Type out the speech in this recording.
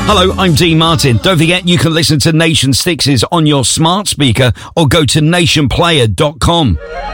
Hello, I'm Dean Martin. Don't forget you can listen to Nation Stixes on your smart speaker or go to nationplayer.com.